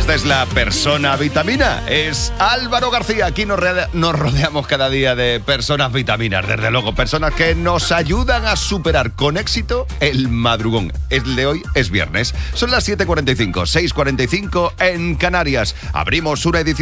Esta es la persona vitamina. Es Álvaro García. Aquí nos rodeamos cada día de personas vitaminas, desde luego. Personas que nos ayudan a superar con éxito el madrugón. El de hoy es viernes. Son las 7:45, 6:45 en Canarias. Abrimos una edición